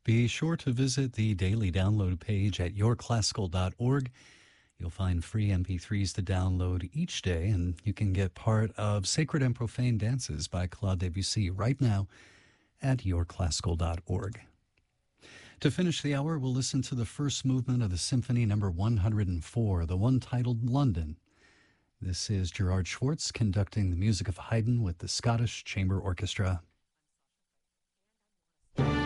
Be sure to visit the daily download page at yourclassical.org. You'll find free MP3s to download each day, and you can get part of Sacred and Profane Dances by Claude Debussy right now at yourclassical.org. To finish the hour, we'll listen to the first movement of the Symphony Number 104, the one titled London. This is Gerard Schwartz conducting the music of Haydn with the Scottish Chamber Orchestra.